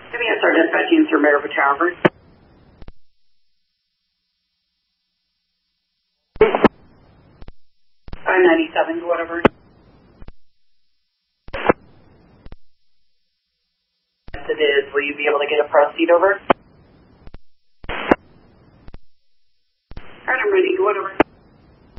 WSR dispatching through Maryville Tower. 597, whatever. Yes, it is. Will you be able to get a proceed over? Alright, I'm ready. Whatever.